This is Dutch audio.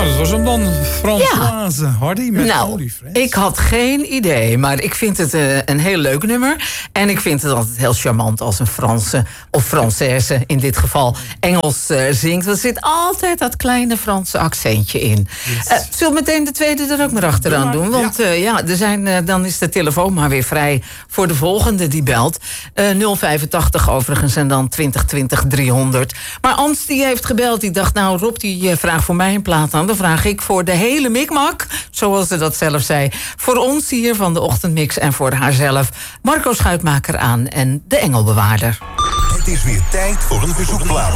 Nou, dat was hem dan. Françoise Hardy met Olifants. Ik had geen idee, maar ik vind het een heel leuk nummer. En ik vind het altijd heel charmant als een Franse of Française in dit geval Engels zingt. Er zit altijd dat kleine Franse accentje in. Zullen we meteen de tweede er ook maar achteraan doen? Want dan is de telefoon maar weer vrij voor de volgende die belt. 085 overigens en dan 2020 300. Maar Ans die heeft gebeld. Die dacht, nou Rob die vraagt voor mij een plaat aan. Dan vraag ik voor de hele mikmak, zoals ze dat zelf zei, voor ons hier van de Ochtendmix en voor haarzelf, Marco Schuitmaker aan en de Engelbewaarder. Het is weer tijd voor een verzoekplaat.